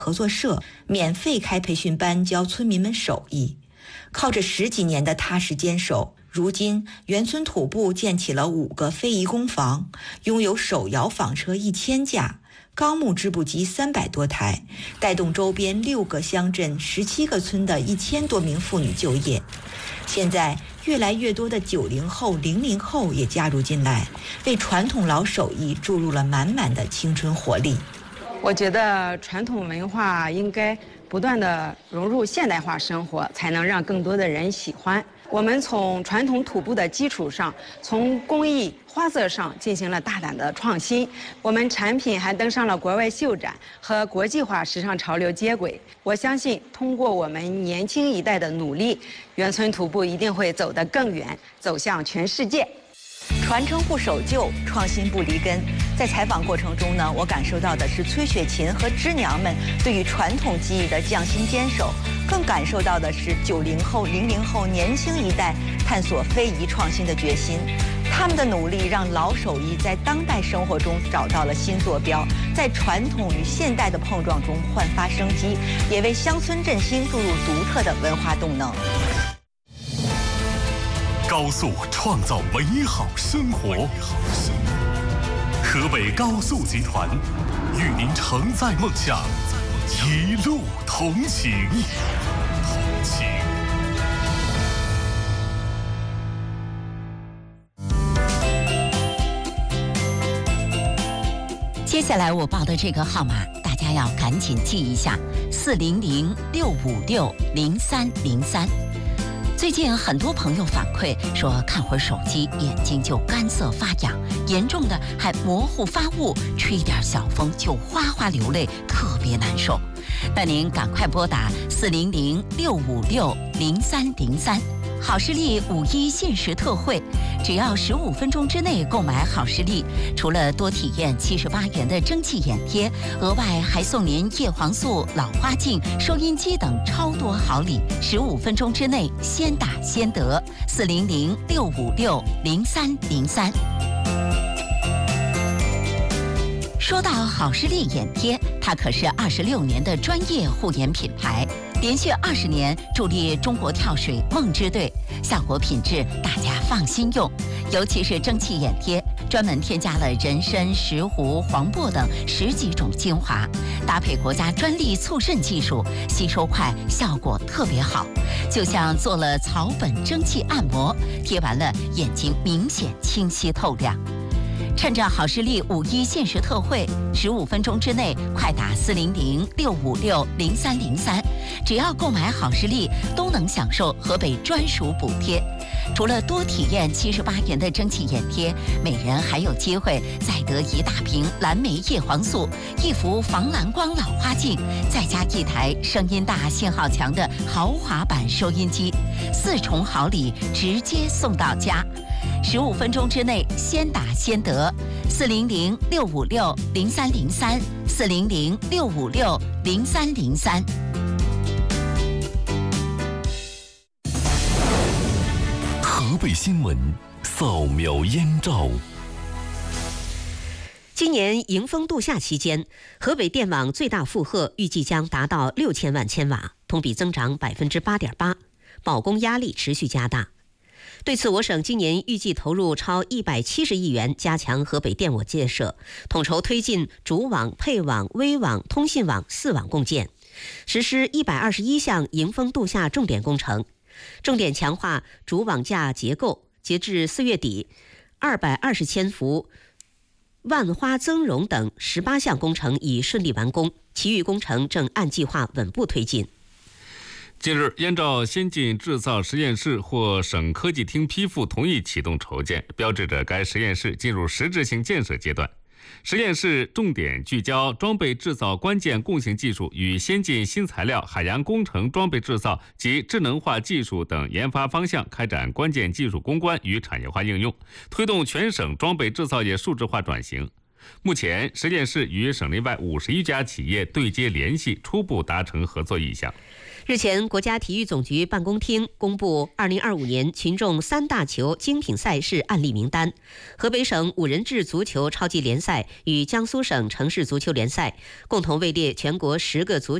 合作社免费开培训班教村民们手艺。靠着10几年的踏实坚守，如今原村土部建起了5个非遗工坊，拥有手摇纺车1000架，钢木织布机300多台，带动周边6个乡镇17个村的1000多名妇女就业。现在越来越多的90后、00后也加入进来，为传统老手艺注入了满满的青春活力。 我觉得传统文化应该不断地融入现代化生活，才能让更多的人喜欢。我们从传统土布的基础上，从工艺花色上进行了大胆的创新。我们产品还登上了国外秀展，和国际化时尚潮流接轨。我相信，通过我们年轻一代的努力，原村土布一定会走得更远，走向全世界。 传承不守旧，创新不离根。在采访过程中呢，我感受到的是崔雪琴和织娘们对于传统技艺的匠心坚守，更感受到的是90后、00后年轻一代探索非遗创新的决心。他们的努力让老手艺在当代生活中找到了新坐标，在传统与现代的碰撞中焕发生机，也为乡村振兴注入独特的文化动能。 高速创造美好生活，河北高速集团与您承载梦想，一路同行。 接下来我报的这个号码，大家要赶紧记一下：400-656-0303。最近很多朋友反馈说，看会儿手机眼睛就干涩发痒，严重的还模糊发雾，吹点小风就哗哗流泪，特别难受。那您赶快拨打400-656-0303。好视力5·1限时特惠，只要15分钟之内购买好视力，除了多体验78元的蒸汽眼贴，额外还送您叶黄素、老花镜、收音机等超多好礼。15分钟之内先打先得，400-656-0303。说到好视力眼贴，它可是26年的专业护眼品牌，连续20年助力中国跳水梦之队，效果品质大家放心用。尤其是蒸汽眼贴，专门添加了人参、石斛、黄柏等10几种精华，搭配国家专利促渗技术，吸收快，效果特别好，就像做了草本蒸汽按摩，贴完了眼睛明显清晰透亮。趁着好视力5·1限时特惠，15分钟之内快打400-656-0303，只要购买好视力都能享受河北专属补贴。除了多体验78元的蒸汽眼贴，每人还有机会再得1大瓶蓝莓叶黄素、1幅防蓝光老花镜，再加1台声音大、信号强的豪华版收音机，4重好礼直接送到家。15分钟之内先打先得，400-656-0303，400-656-0303。 河北新闻扫描燕赵。 今年迎风度夏期间，河北电网最大负荷预计将达到6000万千瓦，同比增长8.8%，保供压力持续加大。对此，我省今年预计投入超170亿元，加强河北电网建设，统筹推进主网、配网、微网、通信网4网共建，实施121项迎风度夏重点工程，重点强化主网架结构。截至4月底，220千伏、万花增容等18项工程已顺利完工，其余工程正按计划稳步推进。 近日，燕赵先进制造实验室获省科技厅批复同意启动筹建，标志着该实验室进入实质性建设阶段。实验室重点聚焦装备制造关键共性技术与先进新材料、海洋工程装备制造及智能化技术等研发方向，开展关键技术攻关与产业化应用，推动全省装备制造业数字化转型。 目前，实验室与省内外51家企业对接联系，初步达成合作意向。 日前，国家体育总局办公厅公布2025年群众3大球精品赛事案例名单。河北省5人制足球超级联赛与江苏省城市足球联赛共同位列全国10个足